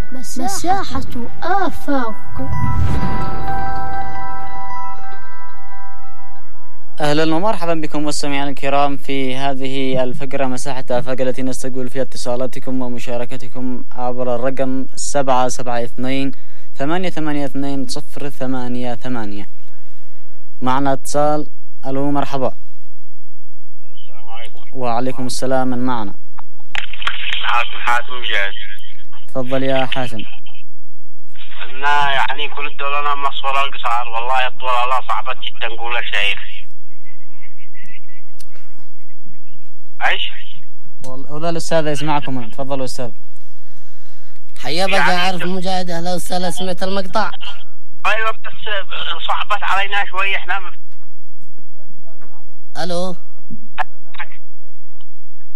مساحة آفاق. أهلا ومرحبا بكم مستمعينا الكرام في هذه الفقرة مساحة آفاق التي نستقبل فيها اتصالاتكم ومشاركتكم عبر الرقم 772-882-088. معنا اتصال. ألو مرحبا. السلام عليكم. وعليكم السلام. من معنا؟ حاتم جاد. تفضل يا حاتم. أنا يعني كنت أنا مصورة القصار والله الطول الله صعبة جدا نقول يا شيخ. ايش؟ والله الأستاذ يسمعكم. تفضلوا أستاذ. حيا بقى يعني عارف المجاهدة لو أستاذ سمعت المقطع. أيوة بس صعبت علينا شوي احنا ألو